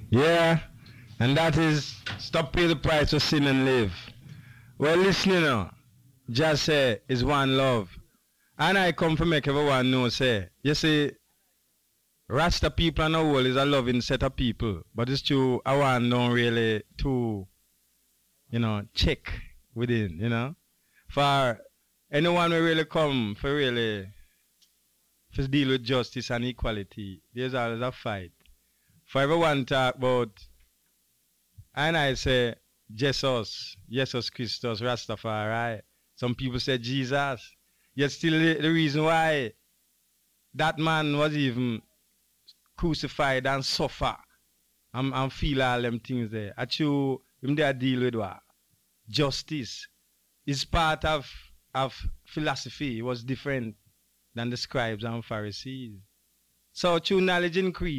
Yeah, and that is stop pay the price for sin and live. Well, listen, just say is one love. And I come to make everyone know, say, you see, Rasta people in the world is a loving set of people. But it's true, I want don't really to, check within. For anyone who really come for really to deal with justice and equality, there's always a fight. For everyone talk about, and I say, Jesus Christus, Rastafari. Some people say Jesus. Yet still the reason why that man was even crucified and suffer and feel all them things there. I you him there deal with what? Justice is part of philosophy. It was different than the scribes and Pharisees. So true knowledge increase.